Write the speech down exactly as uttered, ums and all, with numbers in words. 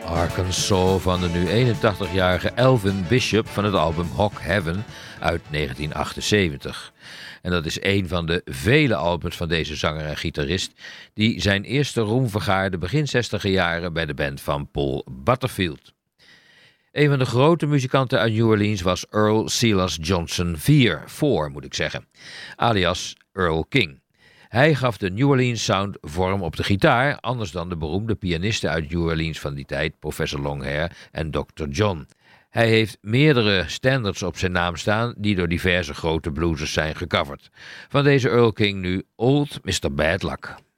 Arkansas van de nu eenentachtigjarige Elvin Bishop van het album Hawk Heaven uit negentien achtenzeventig. En dat is een van de vele albums van deze zanger en gitarist die zijn eerste roem vergaarde begin zestiger jaren bij de band van Paul Butterfield. Een van de grote muzikanten uit New Orleans was Earl Silas Johnson de vierde, voor moet ik zeggen, alias Earl King. Hij gaf de New Orleans sound vorm op de gitaar, anders dan de beroemde pianisten uit New Orleans van die tijd, Professor Longhair en dokter John. Hij heeft meerdere standards op zijn naam staan die door diverse grote bluesers zijn gecoverd. Van deze Earl King nu Old mister Bad Luck.